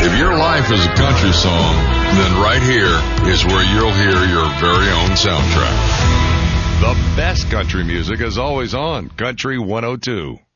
If your life is a country song, then right here is where you'll hear your very own soundtrack. The best country music is always on Country 102.